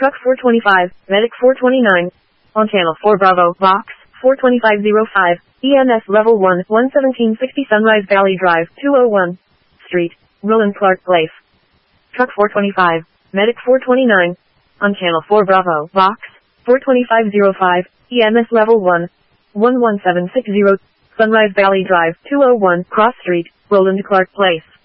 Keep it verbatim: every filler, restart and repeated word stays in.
Truck four twenty-five, Medic four twenty-nine. On Channel four Bravo, Box four twenty-five oh five, E M S Level one, one seventeen sixty Sunrise Valley Drive, two oh one Street, Roland Clark Place. Truck four twenty-five, Medic four twenty-nine. On Channel four Bravo, Box four twenty-five oh five, E M S Level one, one one seven six zero, Sunrise Valley Drive, two oh one Cross Street, Roland Clark Place.